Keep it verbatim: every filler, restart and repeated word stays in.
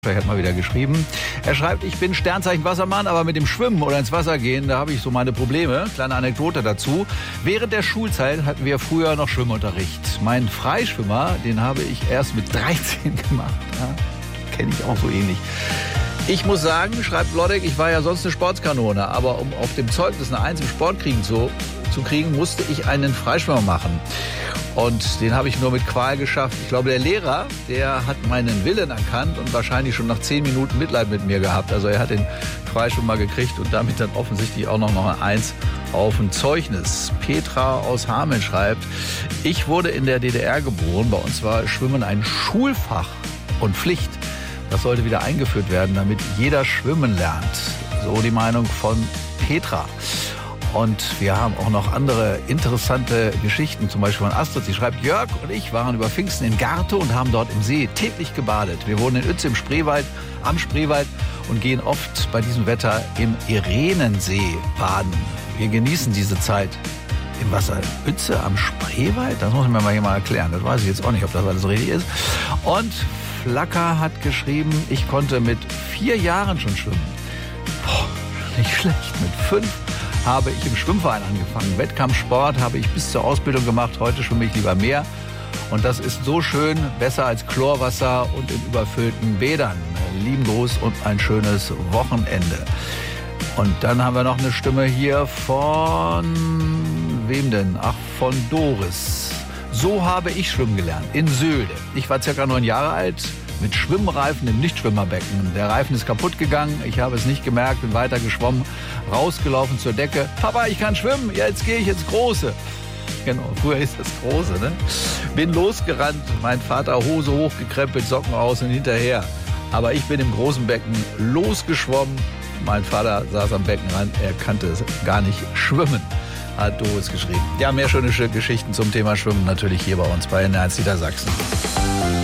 Er hat mal wieder geschrieben. Er schreibt, ich bin Sternzeichen Wassermann, aber mit dem Schwimmen oder ins Wasser gehen, da habe ich so meine Probleme. Kleine Anekdote dazu. Während der Schulzeit hatten wir früher noch Schwimmunterricht. Meinen Freischwimmer, den habe ich erst mit dreizehn gemacht. Ja, kenne ich auch so ähnlich. Ich muss sagen, schreibt Lodek, ich war ja sonst eine Sportskanone, aber um auf dem Zeugnis eine Eins im Sport kriegen zu, zu kriegen, musste ich einen Freischwimmer machen. Und den habe ich nur mit Qual geschafft. Ich glaube, der Lehrer, der hat meinen Willen erkannt und wahrscheinlich schon nach zehn Minuten Mitleid mit mir gehabt. Also er hat den Freischwimmer gekriegt und damit dann offensichtlich auch noch eine Eins auf ein Zeugnis. Petra aus Hameln schreibt, ich wurde in der D D R geboren. Bei uns war Schwimmen ein Schulfach und Pflicht. Das sollte wieder eingeführt werden, damit jeder schwimmen lernt. So die Meinung von Petra. Und wir haben auch noch andere interessante Geschichten, zum Beispiel von Astrid. Sie schreibt, Jörg und ich waren über Pfingsten in Garte und haben dort im See täglich gebadet. Wir wohnen in Uetze im Spreewald, am Spreewald und gehen oft bei diesem Wetter im Irenensee baden. Wir genießen diese Zeit im Wasser. Uetze am Spreewald? Das muss ich mir mal hier mal erklären. Das weiß ich jetzt auch nicht, ob das alles richtig ist. Und Flacker hat geschrieben, ich konnte mit vier Jahren schon schwimmen. Boah, nicht schlecht. Mit fünf habe ich im Schwimmverein angefangen. Wettkampfsport habe ich bis zur Ausbildung gemacht. Heute schwimme ich lieber Meer. Und das ist so schön, besser als Chlorwasser und in überfüllten Bädern. Lieben Gruß und ein schönes Wochenende. Und dann haben wir noch eine Stimme hier von wem denn? Ach, von Doris. So habe ich schwimmen gelernt in Söhlde. Ich war circa neun Jahre alt. Mit Schwimmreifen im Nichtschwimmerbecken. Der Reifen ist kaputt gegangen, ich habe es nicht gemerkt, bin weiter geschwommen, rausgelaufen zur Decke. Papa, ich kann schwimmen, jetzt gehe ich ins Große. Genau, früher ist das Große, ne? Bin losgerannt, mein Vater Hose hochgekrempelt, Socken aus und hinterher. Aber ich bin im großen Becken losgeschwommen. Mein Vater saß am Beckenrand, er kannte es gar nicht schwimmen, hat Doris geschrieben. Ja, mehr schöne Geschichten zum Thema Schwimmen natürlich hier bei uns bei N eins Niedersachsen.